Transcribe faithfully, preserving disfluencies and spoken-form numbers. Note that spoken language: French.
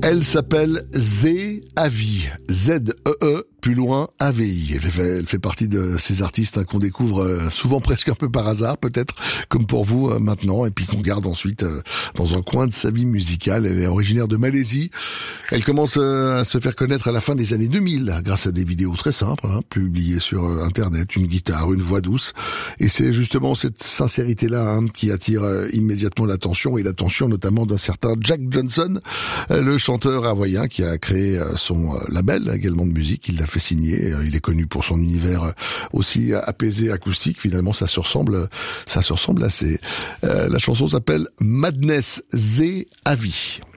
Elle s'appelle Zé Avi, Z-E-E, plus loin, A V I. Elle fait, elle fait partie de ces artistes hein, qu'on découvre souvent presque un peu par hasard, peut-être, comme pour vous euh, maintenant, et puis qu'on garde ensuite euh, dans un coin de sa vie musicale. Elle est originaire de Malaisie. Elle commence euh, à se faire connaître à la fin des années deux mille, grâce à des vidéos très simples, hein, publiées sur euh, Internet, une guitare, une voix douce. Et c'est justement cette sincérité-là hein, qui attire euh, immédiatement l'attention, et l'attention notamment d'un certain Jack Johnson, euh, le chanteur hawaïen qui a créé euh, son euh, label également de musique. Il l'a fait signer. Il est connu pour son univers aussi apaisé, acoustique. Finalement, ça se ressemble, ça se ressemble assez. Euh, la chanson s'appelle Madness Zé Avi.